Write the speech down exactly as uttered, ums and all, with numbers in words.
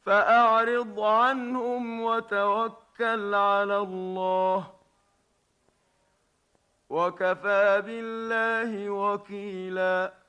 فأعرض عنهم وتوكل على الله، وكفى بالله وكيلا.